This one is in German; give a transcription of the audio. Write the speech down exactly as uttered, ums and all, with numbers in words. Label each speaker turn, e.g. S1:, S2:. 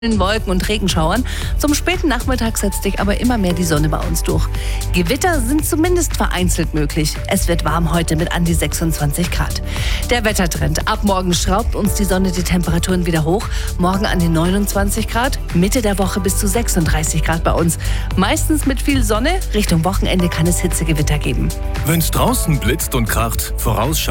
S1: Wolken und Regenschauern. Zum späten Nachmittag setzt sich aber immer mehr die Sonne bei uns durch. Gewitter sind zumindest vereinzelt möglich. Es wird warm heute mit an die sechsundzwanzig Grad. Der Wettertrend. Ab morgen schraubt uns die Sonne die Temperaturen wieder hoch. Morgen an die neunundzwanzig Grad, Mitte der Woche bis zu sechsunddreißig Grad bei uns. Meistens mit viel Sonne. Richtung Wochenende kann es Hitzegewitter geben.
S2: Wenn's draußen blitzt und kracht, vorausschau